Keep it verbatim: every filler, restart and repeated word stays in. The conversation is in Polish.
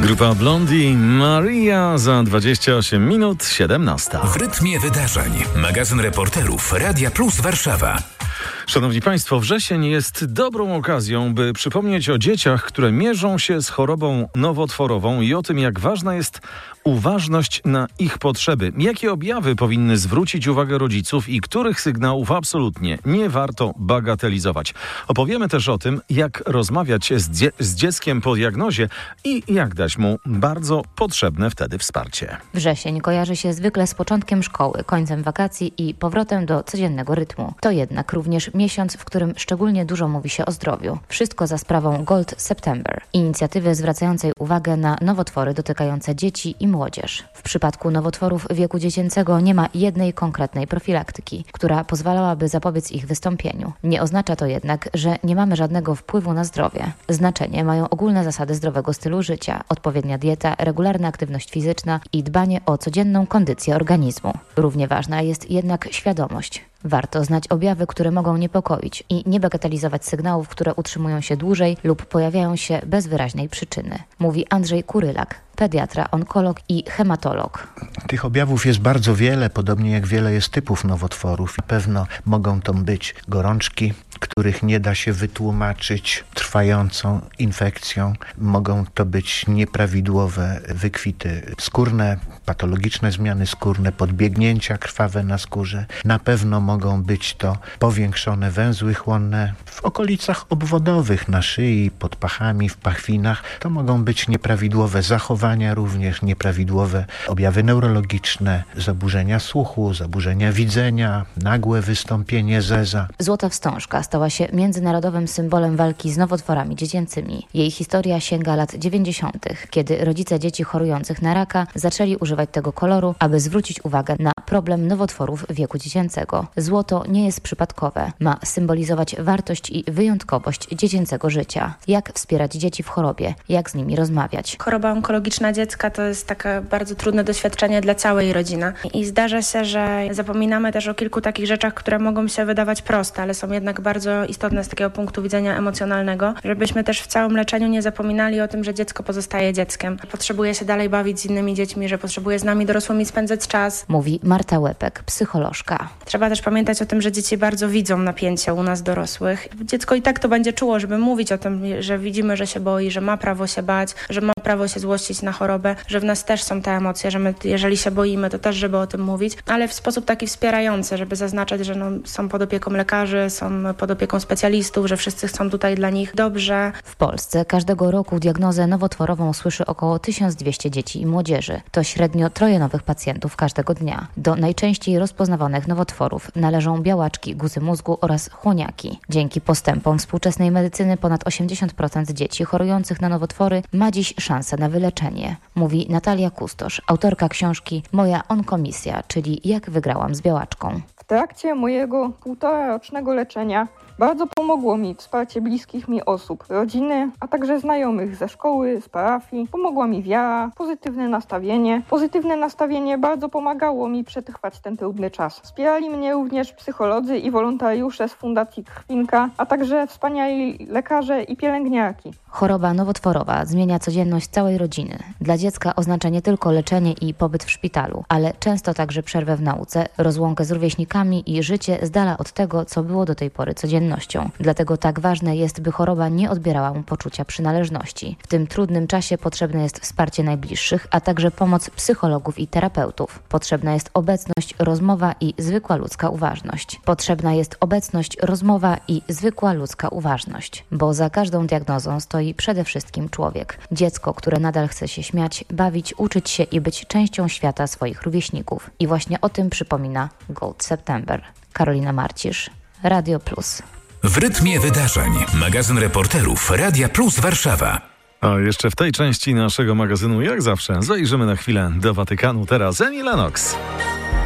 Grupa Blondie, Maria za dwadzieścia osiem minut, siedemnasta. W rytmie wydarzeń. Magazyn reporterów Radia Plus Warszawa. Szanowni Państwo, wrzesień jest dobrą okazją, by przypomnieć o dzieciach, które mierzą się z chorobą nowotworową i o tym, jak ważna jest uważność na ich potrzeby. Jakie objawy powinny zwrócić uwagę rodziców i których sygnałów absolutnie nie warto bagatelizować. Opowiemy też o tym, jak rozmawiać z, dzie- z dzieckiem po diagnozie i jak dać mu bardzo potrzebne wtedy wsparcie. Wrzesień kojarzy się zwykle z początkiem szkoły, końcem wakacji i powrotem do codziennego rytmu. To jednak również miesiąc, w którym szczególnie dużo mówi się o zdrowiu. Wszystko za sprawą Gold September, inicjatywy zwracającej uwagę na nowotwory dotykające dzieci i młodzież. W przypadku nowotworów wieku dziecięcego nie ma jednej konkretnej profilaktyki, która pozwalałaby zapobiec ich wystąpieniu. Nie oznacza to jednak, że nie mamy żadnego wpływu na zdrowie. Znaczenie mają ogólne zasady zdrowego stylu życia, odpowiednia dieta, regularna aktywność fizyczna i dbanie o codzienną kondycję organizmu. Równie ważna jest jednak świadomość. Warto znać objawy, które mogą niepokoić i nie bagatelizować sygnałów, które utrzymują się dłużej lub pojawiają się bez wyraźnej przyczyny. Mówi Andrzej Kurylak, pediatra, onkolog i hematolog. Tych objawów jest bardzo wiele, podobnie jak wiele jest typów nowotworów. Na pewno mogą to być gorączki, których nie da się wytłumaczyć trwającą infekcją. Mogą to być nieprawidłowe wykwity skórne, patologiczne zmiany skórne, podbiegnięcia krwawe na skórze. Na pewno mogą być to powiększone węzły chłonne w okolicach obwodowych, na szyi, pod pachami, w pachwinach. To mogą być nieprawidłowe zachowania, również nieprawidłowe objawy neurologiczne, zaburzenia słuchu, zaburzenia widzenia, nagłe wystąpienie zeza. Złota wstążka stała się międzynarodowym symbolem walki z nowotworami dziecięcymi. Jej historia sięga lat dziewięćdziesiątych, kiedy rodzice dzieci chorujących na raka zaczęli używać tego koloru, aby zwrócić uwagę na problem nowotworów wieku dziecięcego. Złoto nie jest przypadkowe. Ma symbolizować wartość i wyjątkowość dziecięcego życia. Jak wspierać dzieci w chorobie? Jak z nimi rozmawiać? Choroba onkologiczna dziecka to jest takie bardzo trudne doświadczenie dla całej rodziny. I zdarza się, że zapominamy też o kilku takich rzeczach, które mogą się wydawać proste, ale są jednak bardzo istotne z takiego punktu widzenia emocjonalnego, żebyśmy też w całym leczeniu nie zapominali o tym, że dziecko pozostaje dzieckiem. Potrzebuje się dalej bawić z innymi dziećmi, że potrzebuje z nami dorosłymi spędzać czas. Mówi Marta Łepek, psycholożka. Trzeba też pamiętać o tym, że dzieci bardzo widzą napięcie u nas dorosłych. Dziecko i tak to będzie czuło, żeby mówić o tym, że widzimy, że się boi, że ma prawo się bać, że ma prawo się złościć na chorobę, że w nas też są te emocje, że my, jeżeli się boimy, to też, żeby o tym mówić, ale w sposób taki wspierający, żeby zaznaczać, że no, są pod opieką lekarzy, są pod opieką specjalistów, że wszyscy chcą tutaj dla nich dobrze. W Polsce każdego roku diagnozę nowotworową słyszy około tysiąc dwieście dzieci i młodzieży. To średnio troje nowych pacjentów każdego dnia. Do najczęściej rozpoznawanych nowotworów należą białaczki guzy mózgu oraz chłoniaki. Dzięki postępom współczesnej medycyny ponad osiemdziesiąt procent dzieci chorujących na nowotwory ma dziś szansę na wyleczenie. Mówi Natalia Kustosz, autorka książki Moja onkomisja, czyli Jak wygrałam z białaczką. W trakcie mojego półtorarocznego leczenia bardzo pomogło mi wsparcie bliskich mi osób, rodziny, a także znajomych ze szkoły, z parafii. Pomogła mi wiara, pozytywne nastawienie. Pozytywne nastawienie bardzo pomagało mi przetrwać ten trudny czas. Wspierali mnie również psycholodzy i wolontariusze z Fundacji Krwinka, a także wspaniali lekarze i pielęgniarki. Choroba nowotworowa zmienia codzienność całej rodziny. Dla dziecka oznacza nie tylko leczenie i pobyt w szpitalu, ale często także przerwę w nauce, rozłąkę z rówieśnikami i życie z dala od tego, co było do tej pory codziennością. Dlatego tak ważne jest, by choroba nie odbierała mu poczucia przynależności. W tym trudnym czasie potrzebne jest wsparcie najbliższych, a także pomoc psychologów i terapeutów. Potrzebna jest obecność, rozmowa i zwykła ludzka uważność. Potrzebna jest obecność, rozmowa i zwykła ludzka uważność, bo za każdą diagnozą stoi przede wszystkim człowiek. Dziecko, które nadal chce się śmiać, bawić, uczyć się i być częścią świata swoich rówieśników. I właśnie o tym przypomina Gold September. Karolina Marcisz, Radio Plus. W rytmie wydarzeń. Magazyn reporterów Radia Plus Warszawa. A jeszcze w tej części naszego magazynu, jak zawsze, zajrzymy na chwilę do Watykanu. Teraz Annie Lennox.